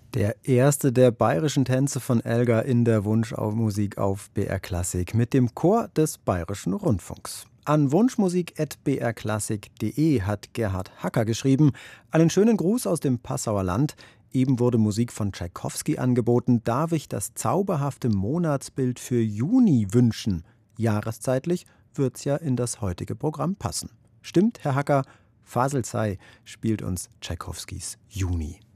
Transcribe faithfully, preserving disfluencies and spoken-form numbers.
Der erste der bayerischen Tänze von Elgar in der Wunschmusik auf B R Klassik mit dem Chor des Bayerischen Rundfunks. An wunschmusik at b r klassik punkt d e hat Gerhard Hacker geschrieben. Einen schönen Gruß aus dem Passauer Land. Eben wurde Musik von Tschaikowski angeboten. Darf ich das zauberhafte Monatsbild für Juni wünschen? Jahreszeitlich wird's ja in das heutige Programm passen. Stimmt, Herr Hacker? Faselzei spielt uns Tschaikowskis Juni.